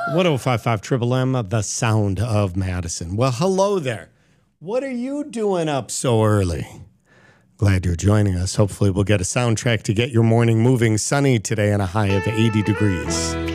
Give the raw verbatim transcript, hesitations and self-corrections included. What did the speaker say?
one oh five point five Triple M, the sound of Madison. Well, hello there. What are you doing up so early? Glad you're joining us. Hopefully we'll get a soundtrack to get your morning moving. Sunny today and a high of eighty degrees.